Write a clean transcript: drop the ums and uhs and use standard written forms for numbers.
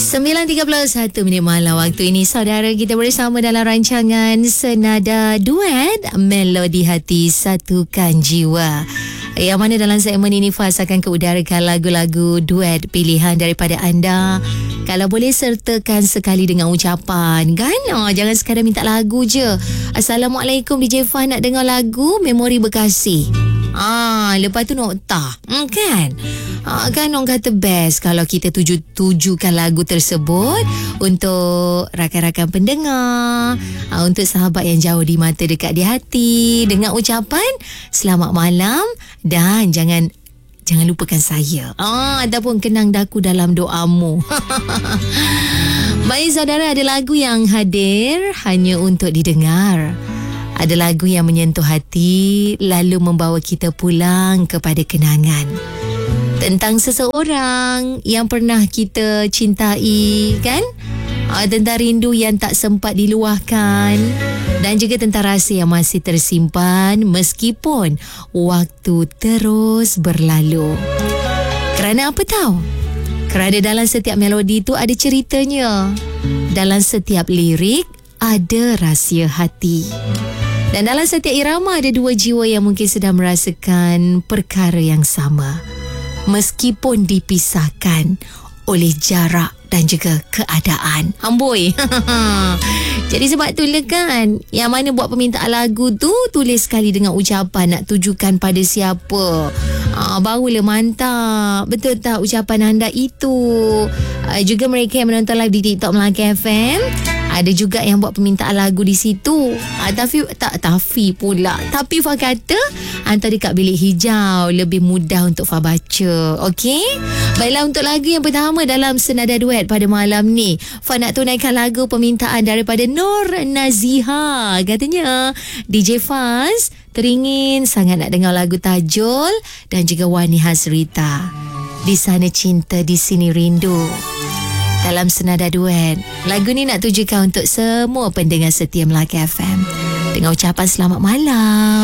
9.31 malam waktu ini, saudara, kita bersama dalam rancangan Senada Duet Melodi Hati Satukan Jiwa, yang mana dalam segmen ini Faz akan keudarakan lagu-lagu duet pilihan daripada anda. Kalau boleh sertakan sekali dengan ucapan kan, jangan sekadar minta lagu je. Assalamualaikum DJ Faz, nak dengar lagu Memori Bekasi. Lepas tu nokta, kan? Kan orang kata best kalau kita tujukan lagu tersebut untuk rakan-rakan pendengar, untuk sahabat yang jauh di mata dekat di hati, dengan ucapan selamat malam dan jangan lupakan saya. Ataupun kenang daku dalam doamu. Baik saudara, ada lagu yang hadir hanya untuk didengar. Ada lagu yang menyentuh hati lalu membawa kita pulang kepada kenangan tentang seseorang yang pernah kita cintai, kan? Tentang rindu yang tak sempat diluahkan dan juga tentang rasa yang masih tersimpan meskipun waktu terus berlalu. Kerana apa tahu? Kerana dalam setiap melodi itu ada ceritanya. Dalam setiap lirik ada rahsia hati. Dan dalam setiap irama ada dua jiwa yang mungkin sedang merasakan perkara yang sama, meskipun dipisahkan oleh jarak dan juga keadaan. Amboi. Jadi sebab tu kan, yang mana buat permintaan lagu tu, tulis sekali dengan ucapan nak tujukan pada siapa. Barulah mantap. Betul tak ucapan anda itu? Juga mereka yang menonton live di TikTok Melaka FM, ada juga yang buat permintaan lagu di situ. Tapi Fah kata hantar dekat bilik hijau, lebih mudah untuk Fah baca. Okey? Baiklah, untuk lagu yang pertama dalam Senada Duet pada malam ni, Fah nak tunaikan lagu permintaan daripada Nur Naziha. Katanya DJ Faz teringin sangat nak dengar lagu Tajul dan juga Wani Hasrita, Di Sana Cinta Di Sini Rindu. Dalam Senada Duet, lagu ni nak tujukan untuk semua pendengar setia Melaka FM dengan ucapan selamat malam.